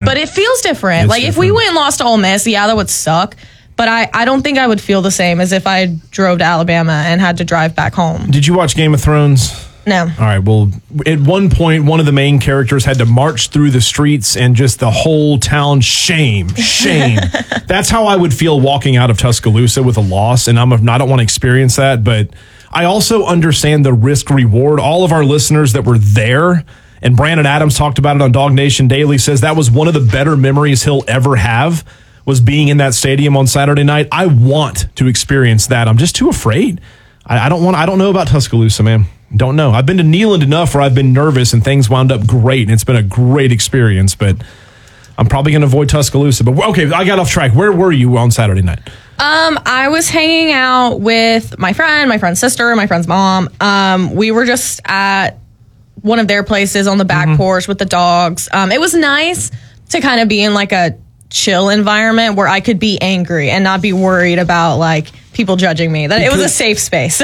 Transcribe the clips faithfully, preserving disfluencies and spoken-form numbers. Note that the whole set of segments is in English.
but it feels different. It's like different. if we went and lost to Ole Miss, yeah, that would suck. But I, I don't think I would feel the same as if I drove to Alabama and had to drive back home. Did you watch Game of Thrones? No. All right. Well, at one point, one of the main characters had to march through the streets and just the whole town, shame, shame. That's how I would feel walking out of Tuscaloosa with a loss. And I'm a, I don't want to experience that. But I also understand the risk reward. All of our listeners that were there, and Brandon Adams talked about it on Dog Nation Daily, says that was one of the better memories he'll ever have, was being in that stadium on Saturday night. I want to experience that. I'm just too afraid. I, I don't want. I don't know about Tuscaloosa, man. Don't know. I've been to Neyland enough where I've been nervous and things wound up great, and it's been a great experience, but I'm probably going to avoid Tuscaloosa. But okay, I got off track. Where were you on Saturday night? Um, I was hanging out with my friend, my friend's sister, my friend's mom. Um, we were just at one of their places on the back mm-hmm. porch with the dogs. Um, it was nice to kind of be in like a chill environment where I could be angry and not be worried about like people judging me. That it was a safe space.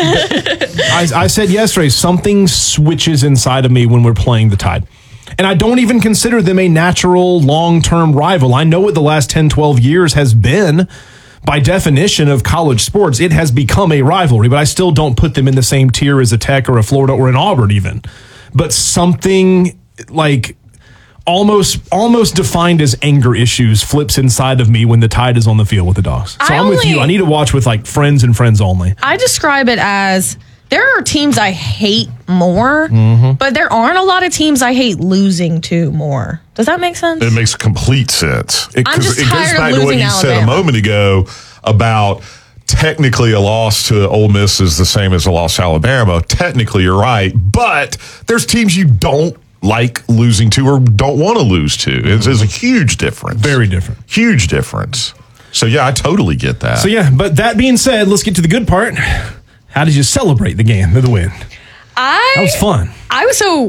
I, I said yesterday, something switches inside of me when we're playing the Tide. And I don't even consider them a natural long-term rival. I know what the last ten, twelve years has been. By definition of college sports, it has become a rivalry, but I still don't put them in the same tier as a Tech or a Florida or an Auburn even. But something like almost almost defined as anger issues flips inside of me when the Tide is on the field with the Dogs. So I I'm only, with you. I need to watch with like friends and friends only. I describe it as there are teams I hate more, mm-hmm. but there aren't a lot of teams I hate losing to more. Does that make sense? It makes complete sense. It, I'm just it tired goes back of to what losing you Alabama. said a moment ago about technically a loss to Ole Miss is the same as a loss to Alabama. Technically, you're right, but there's teams you don't like losing to or don't want to lose to. It's, it's a huge difference. Very different. Huge difference. So, yeah, I totally get that. So, yeah, but that being said, let's get to the good part. How did you celebrate the game, the win? I That was fun. I was so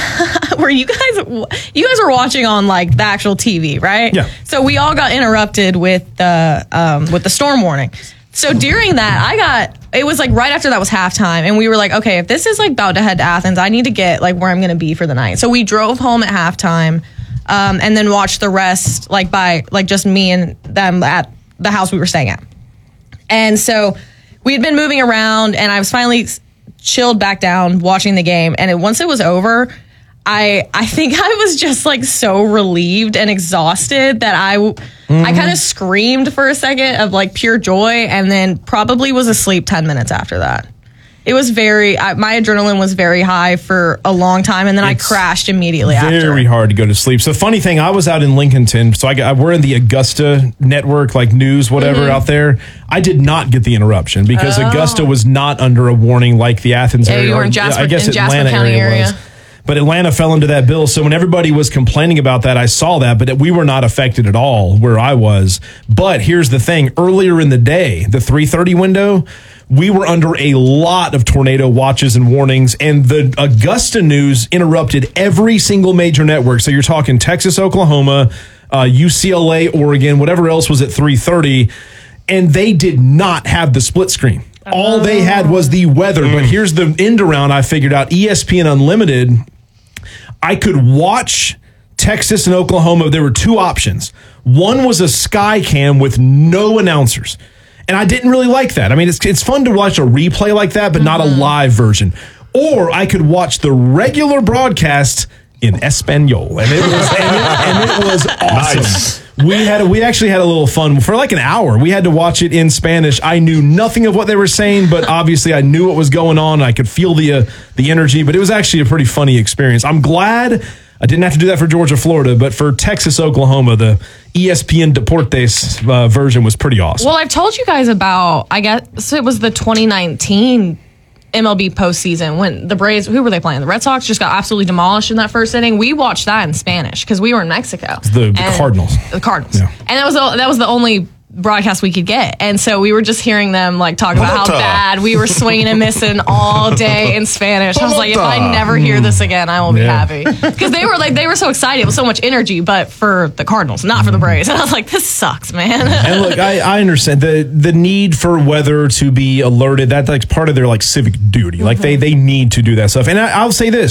were you guys you guys were watching on like the actual T V, right? Yeah. So we all got interrupted with the um, with the storm warning. So during that, I got it was like right after that was halftime, and we were like, okay, if this is like about to head to Athens, I need to get like where I'm going to be for the night. So we drove home at halftime, um, and then watched the rest like by like just me and them at the house we were staying at. And so we had been moving around, and I was finally chilled back down watching the game. And it, once it was over, I I think I was just like so relieved and exhausted that I mm-hmm. I kind of screamed for a second of like pure joy, and then probably was asleep ten minutes after that. It was very, I, my adrenaline was very high for a long time, and then it's I crashed immediately very after. Very hard to go to sleep. So funny thing, I was out in Lincolnton, so I got, we're in the Augusta network, like news, whatever mm-hmm. out there. I did not get the interruption because oh. Augusta was not under a warning like the Athens yeah, area. You were in Jasper, I guess in Jasper Atlanta County area, area. Was. But Atlanta fell into that bill. So when everybody was complaining about that, I saw that, but we were not affected at all where I was. But here's the thing. Earlier in the day, the three thirty window, we were under a lot of tornado watches and warnings, and the Augusta news interrupted every single major network. So you're talking Texas, Oklahoma, uh, U C L A, Oregon, whatever else was at three thirty, and they did not have the split screen. All they had was the weather. Mm. But here's the end around I figured out. E S P N Unlimited, I could watch Texas and Oklahoma. There were two options. One was a sky cam with no announcers. And I didn't really like that. I mean, it's it's fun to watch a replay like that, but mm-hmm. not a live version. Or I could watch the regular broadcast in Espanol, and it was and it, and it was awesome. Nice. We had a, we actually had a little fun for like an hour. We had to watch it in Spanish. I knew nothing of what they were saying, but obviously I knew what was going on. I could feel the uh, the energy, but it was actually a pretty funny experience. I'm glad I didn't have to do that for Georgia, Florida, but for Texas, Oklahoma, the E S P N Deportes uh, version was pretty awesome. Well, I've told you guys about, I guess it was the twenty nineteen M L B postseason when the Braves, who were they playing? The Red Sox just got absolutely demolished in that first inning. We watched that in Spanish because we were in Mexico. The, the Cardinals. The Cardinals. Yeah. And that was the, that was the only broadcast we could get, and so we were just hearing them like talk about how bad we were swinging and missing all day in Spanish. I was like, if I never hear this again, I will be yeah. happy, because they were like they were so excited. It was so much energy, but for the Cardinals, not for the Braves. And I was like, this sucks, man. And look, I, I understand the the need for weather to be alerted. That's like part of their like civic duty. Like mm-hmm. they they need to do that stuff. And I, I'll say this.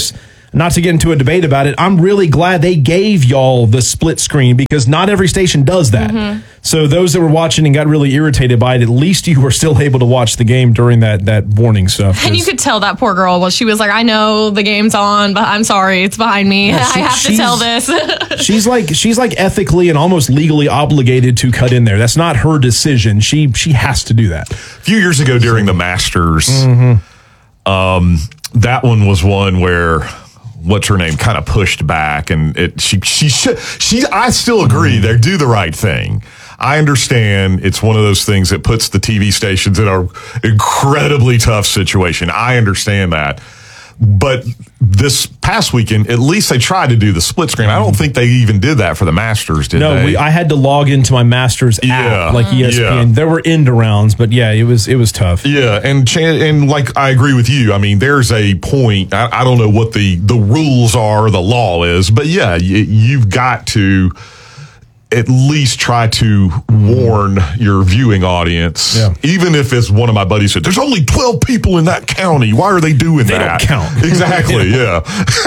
not to get into a debate about it, I'm really glad they gave y'all the split screen because not every station does that. Mm-hmm. So those that were watching and got really irritated by it, at least you were still able to watch the game during that that warning stuff. And you could tell that poor girl, well, she was like, I know the game's on, but I'm sorry, it's behind me. Yeah, she, I have to tell this. she's like she's like ethically and almost legally obligated to cut in there. That's not her decision. She she has to do that. A few years ago during the Masters, mm-hmm. um, that one was one where what's her name kind of pushed back, and it she she should she I still agree they do the right thing. I understand it's one of those things that puts the T V stations in an incredibly tough situation. I understand that. But this past weekend, at least they tried to do the split screen. I don't think they even did that for the Masters, did no, they? No, I had to log into my Masters yeah. app, like E S P N. Yeah. There were end rounds, but yeah, it was it was tough. Yeah, and and like I agree with you. I mean, there's a point. I, I don't know what the, the rules are, the law is, but yeah, you, you've got to at least try to warn your viewing audience. Yeah. Even if it's one of my buddies said, there's only twelve people in that county. Why are they doing they that? They don't count. Exactly, yeah.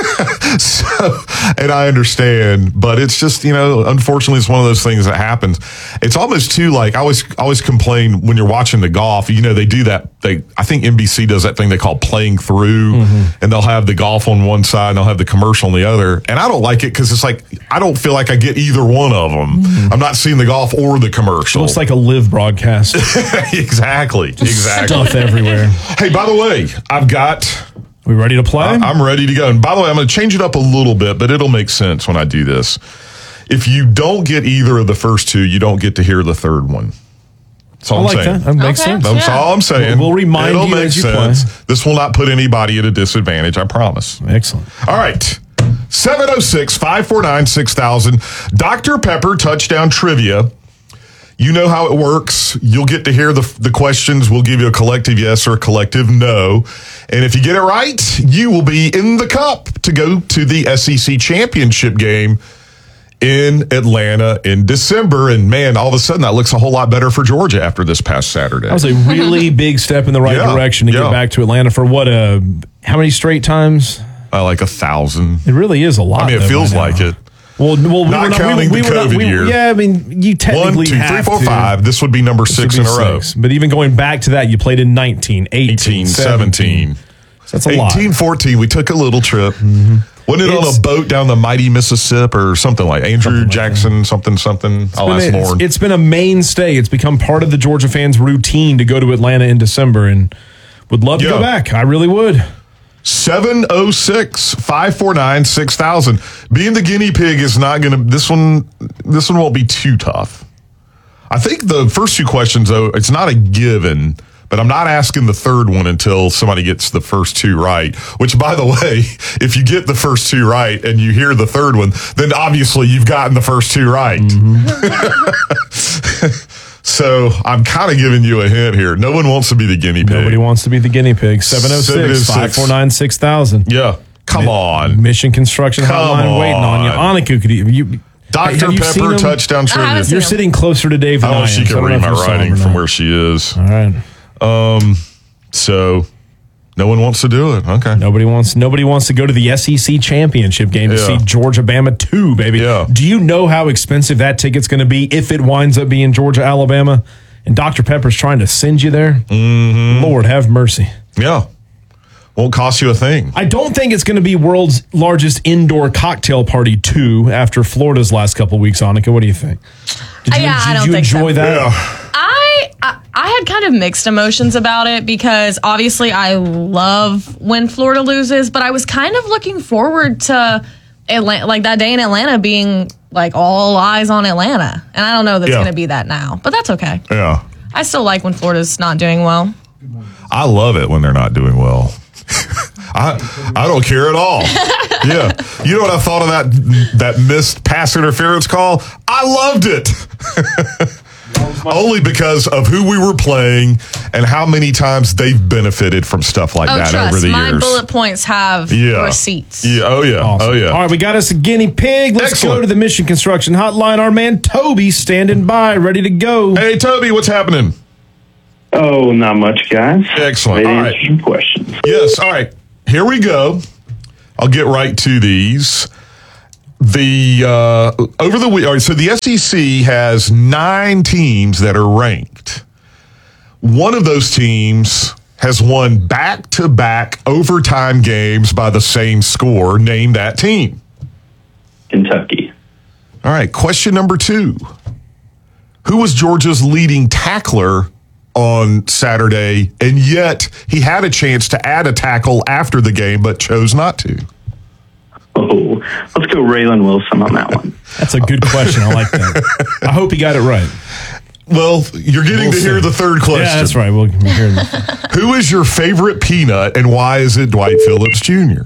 So, and I understand, but it's just, you know, unfortunately, it's one of those things that happens. It's almost too like, I always, always complain when you're watching the golf, you know, they do that. They, I think N B C does that thing they call playing through, mm-hmm. and they'll have the golf on one side and they'll have the commercial on the other. And I don't like it because it's like, I don't feel like I get either one of them. Mm-hmm. I'm not seeing the golf or the commercial. It looks like a live broadcast. Exactly. Exactly. Stuff everywhere. Hey, by the way, I've got... We ready to play? I, I'm ready to go. And by the way, I'm going to change it up a little bit, but it'll make sense when I do this. If you don't get either of the first two, you don't get to hear the third one. That's all I I'm like saying. That. That makes okay. sense. That's yeah. all I'm saying. We'll, we'll remind it'll you make as you sense. play. This will not put anybody at a disadvantage, I promise. Excellent. All right. seven oh six, five four nine, six thousand. Doctor Pepper touchdown trivia. You know how it works. You'll get to hear the the questions. We'll give you a collective yes or a collective no. And if you get it right, you will be in the cup to go to the S E C championship game in Atlanta in December. And man, all of a sudden that looks a whole lot better for Georgia after this past Saturday. That was a really big step in the right Yeah, direction to yeah. get back to Atlanta for what a how many straight times? Uh, like a thousand. It really is a lot. I mean, it though, feels by now. like it. Well, well, we Not were not counting we, we the were not, COVID we, year. Yeah, I mean, you technically One, two, have three, four, to. five. This would be number This six would in be a row. six. But even going back to that, you played in nineteen, eighteen, eighteen, seventeen. That's a lot. eighteen, fourteen, we took a little trip. Mm-hmm. Wasn't it It's- on a boat down the mighty Mississippi or something like Andrew Something like Jackson, something, something? I'll ask It's, Lauren. it's been a mainstay. It's become part of the Georgia fans' routine to go to Atlanta in December, and would love to Yeah. go back. I really would. seven oh six, five four nine, six thousand. Being the guinea pig is not going to, this one, this one won't be too tough. I think the first two questions, though, it's not a given, but I'm not asking the third one until somebody gets the first two right, which, by the way, if you get the first two right and you hear the third one, then obviously you've gotten the first two right. Mm-hmm. So I'm kind of giving you a hint here. No one wants to be the guinea pig. Nobody wants to be the guinea pig. seven oh six, five four nine, six thousand. Yeah. Come on. Mission Construction Come Hotline waiting on you. on. Annika, could you, you Doctor have you seen Pepper him? touchdown I haven't trivia. seen You're him. sitting closer to Dave than I don't I know am. if she so I can don't read know my if you saw him writing or from not. where she is. All right. Um, so no one wants to do it. Okay. Nobody wants nobody wants to go to the S E C championship game to Yeah. see Georgia Bama two, baby. Yeah. Do you know how expensive that ticket's going to be if it winds up being Georgia Alabama and Doctor Pepper's trying to send you there? Mm-hmm. Lord have mercy. Yeah. Won't cost you a thing. I don't think it's going to be world's largest indoor cocktail party two after Florida's last couple weeks. Annika, what do you think? Did you, Uh, yeah, I did don't you think so. enjoy that? Yeah. I, I I had kind of mixed emotions about it because obviously I love when Florida loses, but I was kind of looking forward to Atlanta, like that day in Atlanta being like all eyes on Atlanta. And I don't know that's Yeah. going to be that now, but that's okay. Yeah. I still like when Florida's not doing well. I love it when they're not doing well. I I don't care at all. Yeah. You know what I thought of that that missed pass interference call? I loved it. Only because of who we were playing and how many times they've benefited from stuff like Oh, that trust, over the my years. bullet points have Yeah. receipts. Yeah. Oh yeah. Awesome. Oh yeah. All right, we got us a guinea pig. Let's Excellent. go to the Mission Construction Hotline. Our man Toby standing by, ready to go. Hey Toby, what's happening? Oh, not much, guys. Excellent. Ready to All answer right. some questions. Yes. All right. Here we go. I'll get right to these. The uh, over the week, all right, so the S E C has nine teams that are ranked. One of those teams has won back-to-back overtime games by the same score. Name that team. Kentucky. All right, question number two. Who was Georgia's leading tackler on Saturday, and yet he had a chance to add a tackle after the game but chose not to? Oh, let's go Raylan Wilson on that one. That's a good question. I like that. I hope he got it right. Well, you're getting We'll to hear see. the third question. Yeah, that's right. We'll hear that. Who is your favorite peanut, and why is it Dwight Phillips Junior?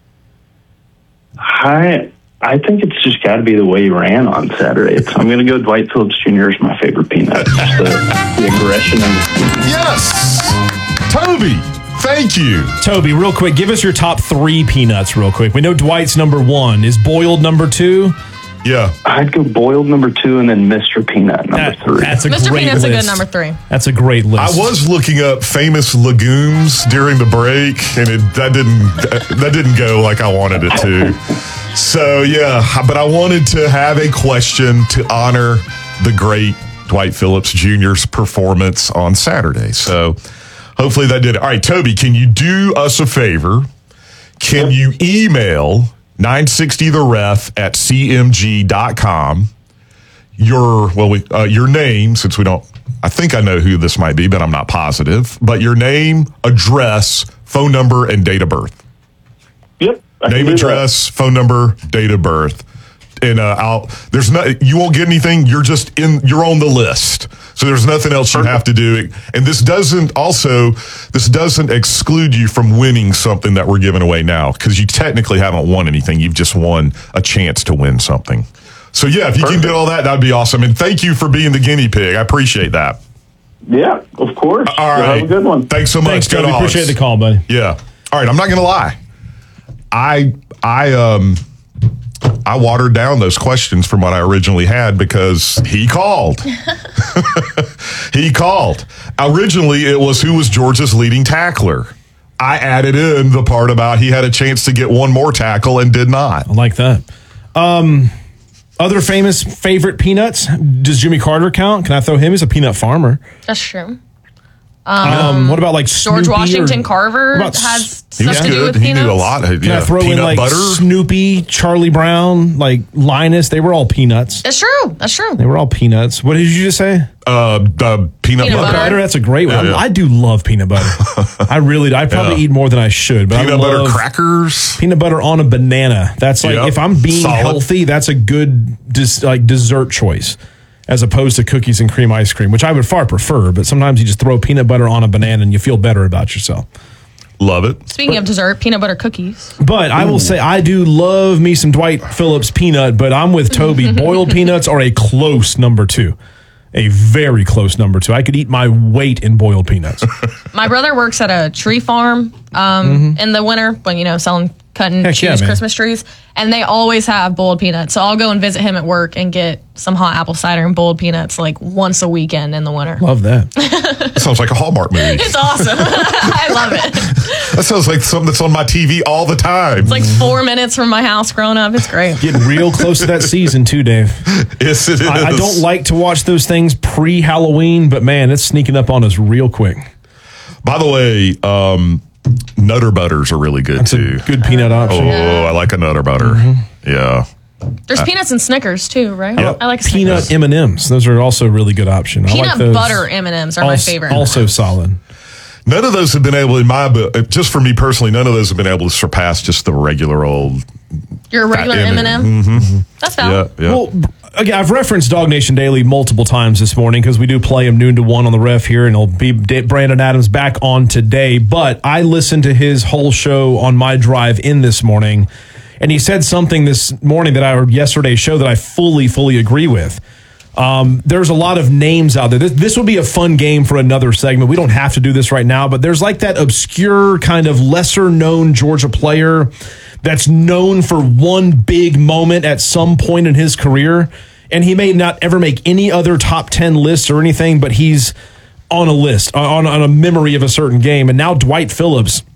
I I think it's just got to be the way he ran on Saturday. It's, I'm going to go Dwight Phillips Junior as my favorite peanut. Just the, the aggression and the Yes! Toby, thank you. Toby, real quick, give us your top three peanuts real quick. We know Dwight's number one. Is boiled number two? Yeah. I'd go boiled number two and then Mister Peanut number That- three. That's a Mister great Peanut's list. a good number three. That's a great list. I was looking up famous legumes during the break, and it that didn't that didn't go like I wanted it to. So yeah, but I wanted to have a question to honor the great Dwight Phillips Junior's performance on Saturday. So hopefully that did it. All right, Toby, can you do us a favor? Can you email nine sixty the ref at c m g dot com your well we, uh, your name, since we don't I think I know who this might be, but I'm not positive, but your name, address, phone number, and date of birth. Yep. I can Name, do that. address, phone number, date of birth. And uh, I'll there's no you won't get anything. You're just in you're on the list. So there's nothing else you have to do. And this doesn't also this doesn't exclude you from winning something that we're giving away now, because you technically haven't won anything. You've just won a chance to win something. So yeah, if you Perfect. can do all that, that'd be awesome. And thank you for being the guinea pig. I appreciate that. Yeah, of course. All You'll right. Have a good one. Thanks so much. Thanks, Good Toby. odds. Appreciate the call, buddy. Yeah. All right. I'm not going to lie. I I um I watered down those questions from what I originally had because he called. He called. Originally, it was who was Georgia's leading tackler. I added in the part about he had a chance to get one more tackle and did not. I like that. Um, other famous favorite peanuts. Does Jimmy Carter count? Can I throw him as a peanut farmer? That's true. Um, what about like George Snoopy Washington or- Carver what about has S- He stuff was to do with good. He peanuts. knew a lot. Can Yeah, I throw peanut in like butter. Snoopy, Charlie Brown, like Linus? They were all peanuts. That's true. That's true. They were all peanuts. What did you just say? Uh, the peanut, Peanut butter. butter. Butter. That's a great one. Yeah, yeah. I do love peanut butter. I really do. I probably Yeah. eat more than I should, but Peanut I butter love crackers. peanut butter on a banana. That's like Yep. if I'm being Solid. healthy, that's a good dis, like dessert choice, as opposed to cookies and cream ice cream, which I would far prefer. But sometimes you just throw peanut butter on a banana and you feel better about yourself. Love it. Speaking of dessert, peanut butter cookies. But I will say I do love me some Dwight Phillips peanut, but I'm with Toby. Boiled peanuts are a close number two. A very close number two. I could eat my weight in boiled peanuts. My brother works at a tree farm um, in the winter when, you know, selling, cutting, Heck yeah, choose man. Christmas trees. And they always have boiled peanuts. So I'll go and visit him at work and get some hot apple cider and boiled peanuts like once a weekend in the winter. Love that. That sounds like a Hallmark movie. It's awesome. I love it. That sounds like something that's on my T V all the time. It's like four minutes from my house growing up. It's great. Getting real close to that season too, Dave. Yes, it is. I, I don't like to watch those things pre-Halloween, but man, it's sneaking up on us real quick. By the way, um, Nutter Butters are really good It's too. a good peanut Oh, option. I like a Nutter Butter. Mm-hmm. Yeah. There's peanuts and Snickers too, right? Yep. I like Peanut Snickers. M and M's. Those are also a really good option. I Peanut like those. butter M and M's are my Also- favorite. Also solid. None of those have been able, in my book, just for me personally, none of those have been able to surpass just the regular old. Your regular M M and and M. M. Mm-hmm. That's Yeah, valid. yeah. Well, again, I've referenced Dog Nation Daily multiple times this morning because we do play him noon to one on the ref here, and it'll be D- Brandon Adams back on today. But I listened to his whole show on my drive in this morning, and he said something this morning that I heard yesterday's show that I fully, fully agree with. Um, there's a lot of names out there. This, this would be a fun game for another segment. We don't have to do this right now, but there's like that obscure kind of lesser known Georgia player that's known for one big moment at some point in his career. And he may not ever make any other top ten lists or anything, but he's on a list, on, on a memory of a certain game. And now Dwight Phillips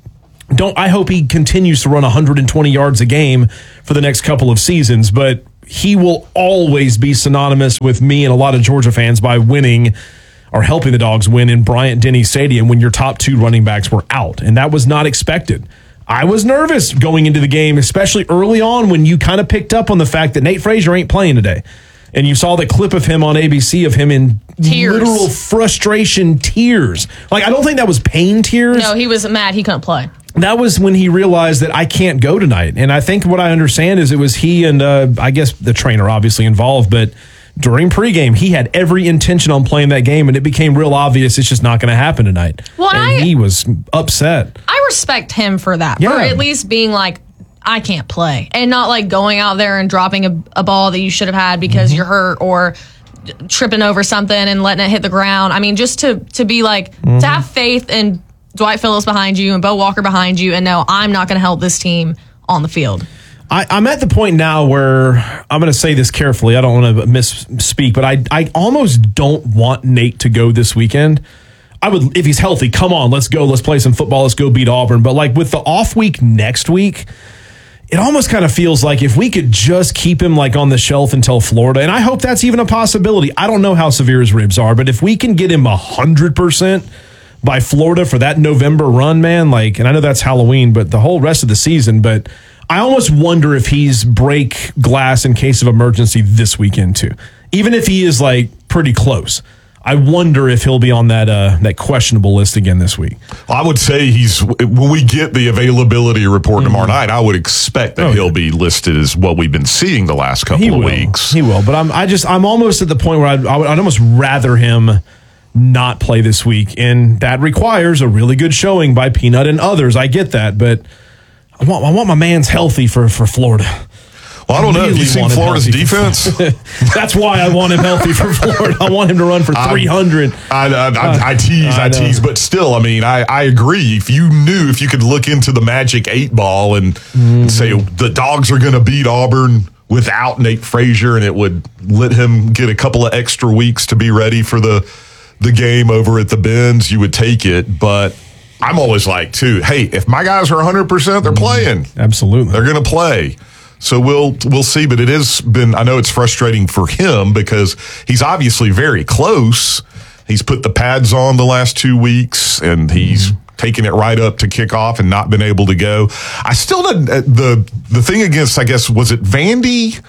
don't I hope he continues to run one hundred twenty yards a game for the next couple of seasons, but he will always be synonymous with me and a lot of Georgia fans by winning or helping the Dogs win in Bryant-Denny Stadium when your top two running backs were out, and that was not expected. I was nervous going into the game, especially early on when you kind of picked up on the fact that Nate Frazier ain't playing today. And you saw the clip of him on A B C of him in tears. Literal frustration tears. Like, I don't think that was pain tears. No, he was mad he couldn't play. That was when he realized that I can't go tonight. And I think what I understand is it was he and uh, I guess the trainer obviously involved, but during pregame, he had every intention on playing that game, and it became real obvious it's just not going to happen tonight. Well, and I, he was upset. I respect him for that, Yeah. for at least being like, I can't play, and not like going out there and dropping a, a ball that you should have had because mm-hmm. you're hurt or tripping over something and letting it hit the ground. I mean, just to to be like, mm-hmm. to have faith in Dwight Phillips behind you and Bo Walker behind you, and no, I'm not going to help this team on the field. I, I'm at the point now where I'm going to say this carefully. I don't want to misspeak, but I I almost don't want Nate to go this weekend. I would, if he's healthy, come on, let's go, let's play some football, let's go beat Auburn. But like with the off week next week, it almost kind of feels like if we could just keep him like on the shelf until Florida, and I hope that's even a possibility. I don't know how severe his ribs are, but if we can get him one hundred percent by Florida for that November run, man, like, and I know that's Halloween, but the whole rest of the season, but I almost wonder if he's break glass in case of emergency this weekend too. Even if he is like pretty close, I wonder if he'll be on that uh, that questionable list again this week. Well, I would say he's when we get the availability report mm-hmm. tomorrow night, I would expect that oh, he'll yeah. be listed as what we've been seeing the last couple he of will. weeks. He will, but I'm I just I'm almost at the point where I'd, I would, I'd almost rather him not play this week, and that requires a really good showing by Peanut and others. I get that, but I want I want my man's healthy for, for Florida. Well, I don't know. Have you seen Florida's defense? That's why I want him healthy for Florida. I want him to run for three hundred. I, I, I, I tease, I, I tease, but still, I mean, I, I agree. If you knew, if you could look into the magic eight ball and, mm-hmm. and say the Dogs are going to beat Auburn without Nate Frazier, and it would let him get a couple of extra weeks to be ready for the the game over at the Benz, you would take it. But I'm always like, too, hey, if my guys are one hundred percent, they're playing. Absolutely. They're going to play. So we'll we'll see. But it has been, I know it's frustrating for him because he's obviously very close. He's put the pads on the last two weeks, and he's mm-hmm. taken it right up to kickoff and not been able to go. I still didn't, the, the thing against, I guess, was it Vandy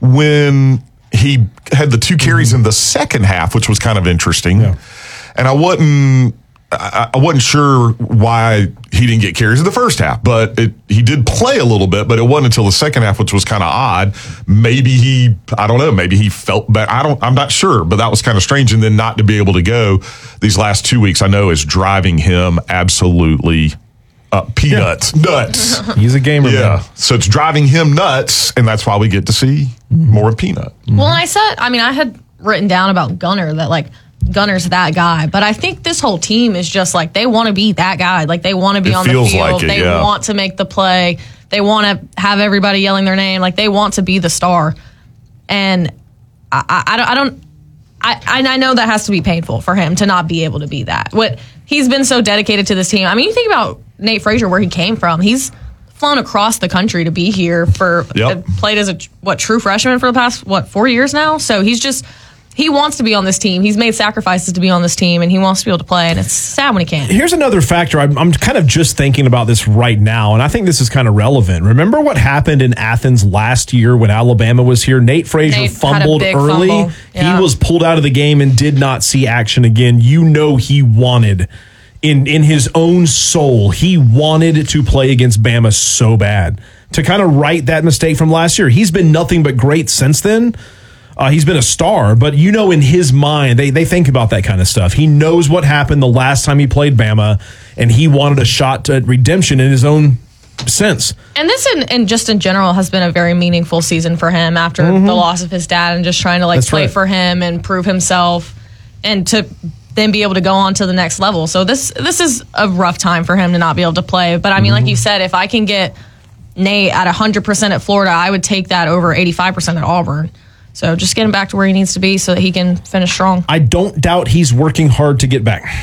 when he had the two carries in the second half, which was kind of interesting. Yeah. And I wasn't, I, I wasn't sure why he didn't get carries in the first half, but it, he did play a little bit, but it wasn't until the second half, which was kind of odd. Maybe he, I don't know, maybe he felt bad. I don't, I'm not sure, but that was kind of strange. And then not to be able to go these last two weeks, I know is driving him absolutely Uh, peanuts, yeah. nuts. He's a gamer. Yeah. Man. So it's driving him nuts, and that's why we get to see mm-hmm. more of Peanut. Mm-hmm. Well, I said, I mean, I had written down about Gunner that, like, Gunner's that guy. But I think this whole team is just, like, they want to be that guy. Like, they want to be it on the feels field. Like it, they yeah. want to make the play. They want to have everybody yelling their name. Like, they want to be the star. And I, I, I don't... I don't I, I know that has to be painful for him to not be able to be that. What he's been so dedicated to this team. I mean, you think about Nate Frazier, where he came from. He's flown across the country to be here for yep. uh, played as a what true freshman for the past what four years now. So he's just he wants to be on this team. He's made sacrifices to be on this team, and he wants to be able to play. And it's sad when he can't. Here's another factor. I'm, I'm kind of just thinking about this right now, and I think this is kind of relevant. Remember what happened in Athens last year when Alabama was here? Nate Frazier Nate fumbled early. Fumble. Yeah. He was pulled out of the game and did not see action again. You know he wanted, in, in his own soul, he wanted to play against Bama so bad. To kind of right that mistake from last year. He's been nothing but great since then. Uh, he's been a star, but you know, in his mind, they they think about that kind of stuff. He knows what happened the last time he played Bama, and he wanted a shot at redemption in his own sense. And this, in, and just in general, has been a very meaningful season for him after mm-hmm. the loss of his dad, and just trying to like That's play right. for him and prove himself, and to then be able to go on to the next level. So this this is a rough time for him to not be able to play. But I mean, mm-hmm. like you said, if I can get Nate at one hundred percent at Florida, I would take that over eighty-five percent at Auburn. So just get him back to where he needs to be so that he can finish strong. I don't doubt he's working hard to get back.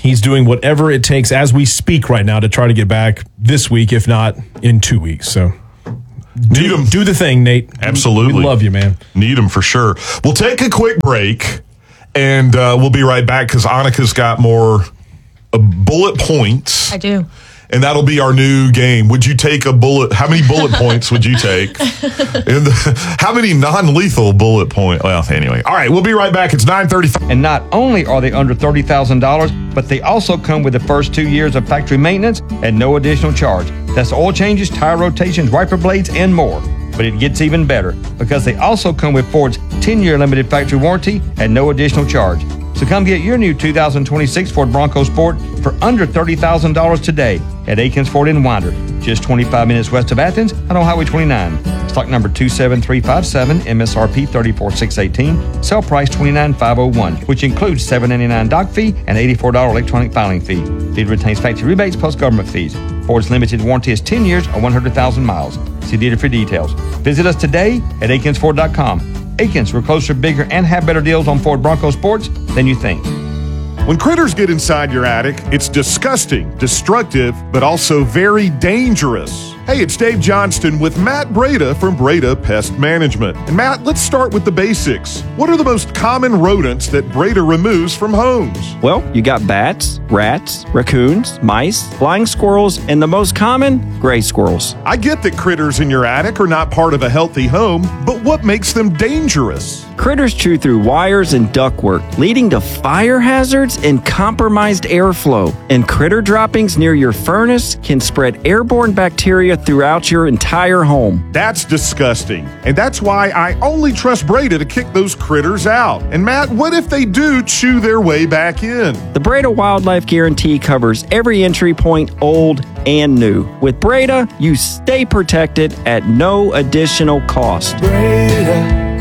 He's doing whatever it takes as we speak right now to try to get back this week, if not in two weeks. So Need do, him. do the thing, Nate. Absolutely. We love you, man. Need him for sure. We'll take a quick break, and uh, we'll be right back because Annika's got more uh, bullet points. I do. And that'll be our new game. Would you take a bullet? How many bullet points would you take? And the, how many non-lethal bullet points? Well, anyway. All right, we'll be right back. It's nine thirty-five. And not only are they under thirty thousand dollars, but they also come with the first two years of factory maintenance at no additional charge. That's oil changes, tire rotations, wiper blades, and more. But it gets even better because they also come with Ford's ten-year limited factory warranty at no additional charge. So come get your new two thousand twenty-six Ford Bronco Sport for under thirty thousand dollars today at Aikens Ford in Winder, just twenty-five minutes west of Athens on Highway twenty-nine. Stock number two seven three five seven, M S R P thirty-four thousand six hundred eighteen, sell price twenty-nine thousand five hundred one, which includes seven dollars and ninety-nine cents dock fee and eighty-four dollars electronic filing fee. Dealer retains factory rebates plus government fees. Ford's limited warranty is ten years or one hundred thousand miles. See dealer for details. Visit us today at Aikens Ford dot com. Aikens, we're closer, bigger, and have better deals on Ford Bronco Sports than you think. When critters get inside your attic, it's disgusting, destructive, but also very dangerous. Hey, it's Dave Johnston with Matt Breda from Breda Pest Management. And Matt, let's start with the basics. What are the most common rodents that Breda removes from homes? Well, you got bats, rats, raccoons, mice, flying squirrels, and the most common, gray squirrels. I get that critters in your attic are not part of a healthy home, but what makes them dangerous? Critters chew through wires and ductwork, leading to fire hazards and compromised airflow. And critter droppings near your furnace can spread airborne bacteria throughout your entire home. That's disgusting. And that's why I only trust Breda to kick those critters out. And Matt, what if they do chew their way back in? The Breda Wildlife Guarantee covers every entry point, old and new. With Breda, you stay protected at no additional cost. Breda,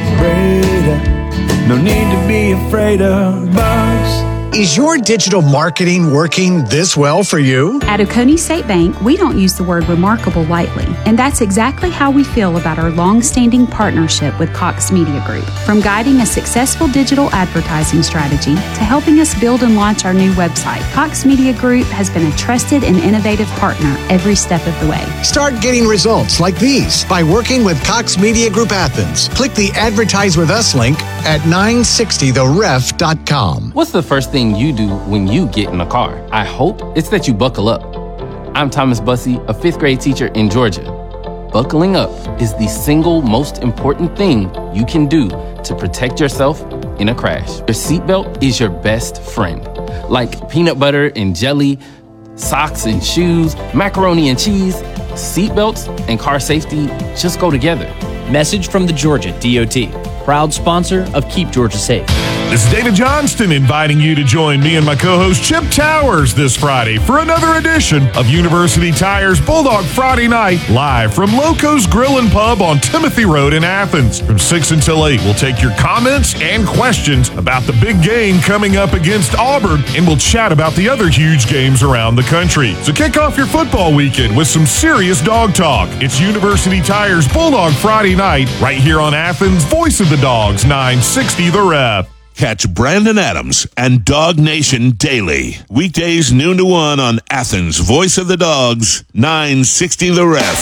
Breda, no need to be afraid of bugs. Is your digital marketing working this well for you? At Oconee State Bank, we don't use the word remarkable lightly, and that's exactly how we feel about our long-standing partnership with Cox Media Group. From guiding a successful digital advertising strategy to helping us build and launch our new website, Cox Media Group has been a trusted and innovative partner every step of the way. Start getting results like these by working with Cox Media Group Athens. Click the Advertise With Us link at nine sixty the ref dot com. What's the first thing you do when you get in a car? I hope it's that you buckle up. I'm Thomas Bussey, a fifth grade teacher in Georgia. Buckling up is the single most important thing you can do to protect yourself in a crash. Your seatbelt is your best friend. Like peanut butter and jelly, socks and shoes, macaroni and cheese, seatbelts and car safety just go together. Message from the Georgia D O T, proud sponsor of Keep Georgia Safe. This is David Johnston inviting you to join me and my co-host Chip Towers this Friday for another edition of University Tires Bulldog Friday Night, live from Loco's Grill and Pub on Timothy Road in Athens. From six until eight, we'll take your comments and questions about the big game coming up against Auburn, and we'll chat about the other huge games around the country. So kick off your football weekend with some serious dog talk. It's University Tires Bulldog Friday Night, right here on Athens' Voice of the Dogs, nine sixty The Ref. Catch Brandon Adams and Dog Nation daily. Weekdays noon to one on Athens' Voice of the Dogs, nine sixty The Ref.